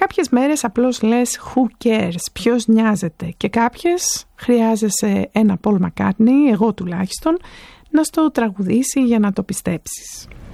Κάποιες μέρες απλώς λες who cares, ποιος νοιάζεται, και κάποιες χρειάζεσαι ένα Paul McCartney, εγώ τουλάχιστον, να στο τραγουδήσει για να το πιστέψεις.